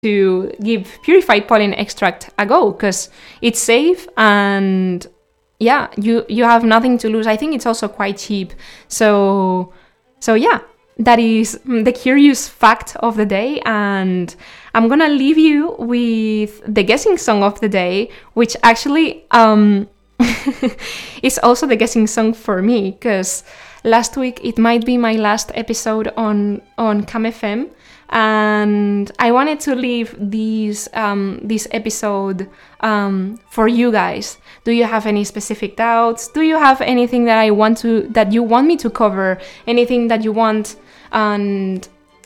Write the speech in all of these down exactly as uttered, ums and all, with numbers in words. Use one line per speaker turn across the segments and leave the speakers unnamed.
to give purified pollen extract a go, because it's safe and yeah, you you have nothing to lose. I think it's also quite cheap. So so yeah, that is the curious fact of the day, and I'm gonna leave you with the guessing song of the day, which actually um is also the guessing song for me, because last week it might be my last episode on on Cam F M, and I wanted to leave these um, this episode um, for you guys. Do you have any specific doubts? Do you have anything that I want to that you want me to cover? Anything that you want? And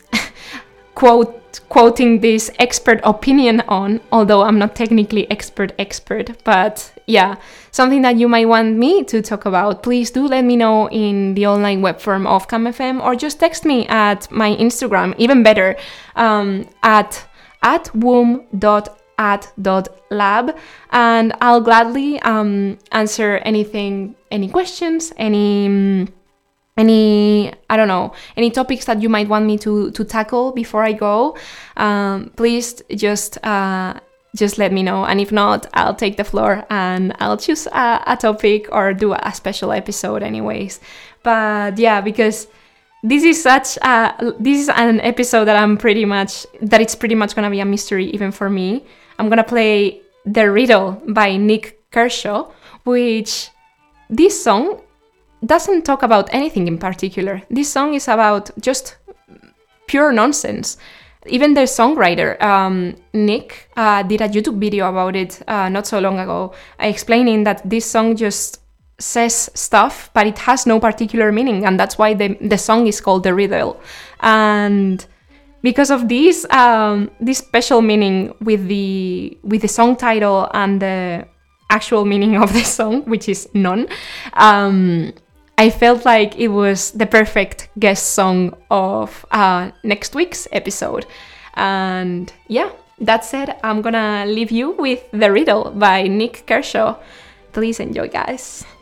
quote quoting this expert opinion on, although I'm not technically expert expert, but yeah, something that you might want me to talk about, please do let me know in the online web form of Cam F M, or just text me at my Instagram, even better, um, at at womb dot at dot lab, and I'll gladly um, answer anything, any questions, any um, any, I don't know, any topics that you might want me to, to tackle before I go. Um, please just uh, just let me know. And if not, I'll take the floor and I'll choose a, a topic or do a special episode anyways. But yeah, because this is such a, this is an episode that I'm pretty much, that it's pretty much gonna be a mystery even for me. I'm gonna play The Riddle by Nik Kershaw, which this song doesn't talk about anything in particular. This song is about just pure nonsense. Even the songwriter, um, Nick, uh, did a YouTube video about it uh, not so long ago, explaining that this song just says stuff, but it has no particular meaning, and that's why the, the song is called The Riddle. And because of this, um, this special meaning with the with the song title and the actual meaning of the song, which is none, um, I felt like it was the perfect guest song of uh, next week's episode. And yeah, that said, I'm gonna leave you with The Riddle by Nik Kershaw. Please enjoy, guys.